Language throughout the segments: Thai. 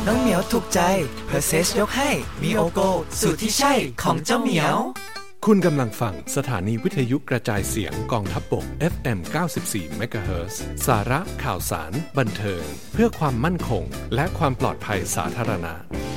น้องเหมียวถูกใจเพอร์เซสยกให้มีโอโกสูตรที่ใช่ของเจ้าเหมียวคุณกำลังฟังสถานีวิทยุกระจายเสียงกองทัพบก FM 94 MHz สาระข่าวสารบันเทิงเพื่อความมั่นคงและความปลอดภัยสาธารณะ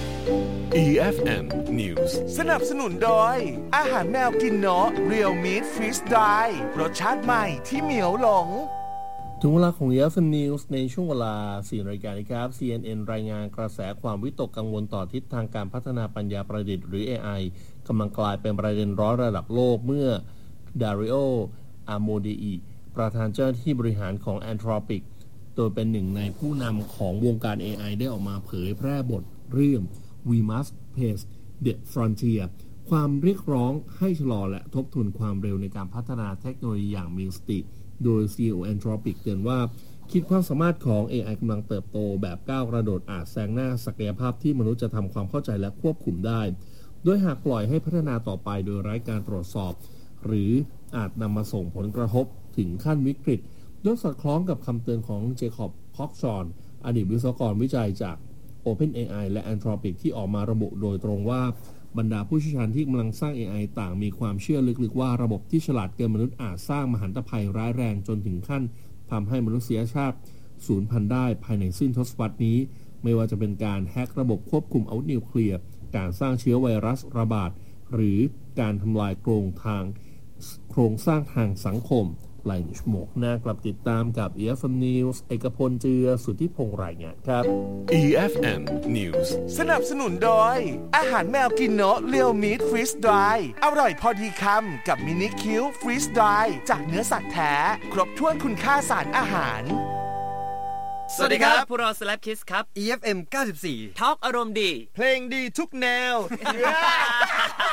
EFM News สนับสนุนโดยอาหารแมวกินเนาะ Real Meat Freeze Dry รสชาติใหม่ที่เหมียวหลงถึงเวลาของ EFM News ในช่วงเวลา 4 นาฬิกาครับ CNN รายงานกระแสความวิตกกังวลต่อทิศทางการพัฒนาปัญญาประดิษฐ์หรือ AI กำลังกลายเป็นประเด็นร้อนระดับโลกเมื่อ Dario Amodei ประธานเจ้าหน้าที่บริหารของ Anthropic โดยเป็นหนึ่งในผู้นำของวงการ AI ได้ออกมาเผยแพร่บทเรื่อง We Must Pace the Frontier ความเรียกร้องให้ชะลอและทบทวนความเร็วในการพัฒนาเทคโนโลยีอย่างมีสติโดย CEO Anthropic เตือนว่าคิดความสามารถของ AI กำลังเติบโตแบบก้าวกระโดดอาจแซงหน้าศักยภาพที่มนุษย์จะทำความเข้าใจและควบคุมได้โดยหากปล่อยให้พัฒนาต่อไปโดยไร้การตรวจสอบหรืออาจนำมาส่งผลกระทบถึงขั้นวิกฤตโดยสอดคล้องกับคำเตือนของเจคอบคอกชอนอดีตวิศวกรวิจัยจาก OpenAI และ Anthropic ที่ออกมาระบุโดยตรงว่าบรรดาผู้เชี่ยวชาญที่กำลังสร้าง AI ต่างมีความเชื่อลึกๆว่าระบบที่ฉลาดเกินมนุษย์อาจสร้างมหันตภัยร้ายแรงจนถึงขั้นทำให้มนุษยชาติสูญพันธุ์ได้ภายในสิ้นทศวรรษนี้ไม่ว่าจะเป็นการแฮกระบบควบคุมอาวุธนิวเคลียร์การสร้างเชื้อไวรัสระบาดหรือการทำลายโครงสร้างทางสังคมหลายชั่วโมงหน้ากลับติดตามกับ EFM News เอกพลเจือสุทธิพงษ์รายงานครับ EFM News สนับสนุนโดยอาหารแมวกินเนาะ Real Meat Freeze Dry อร่อยพอดีคำกับมินิคิว Freeze Dry จากเนื้อสัตว์แท้ครบถ้วนคุณค่าสารอาหารสวัสดีครับพวกเรา Slap Kids ครับ EFM 94 ทอล์กอารมณ์ดีเพลงดีทุกแนว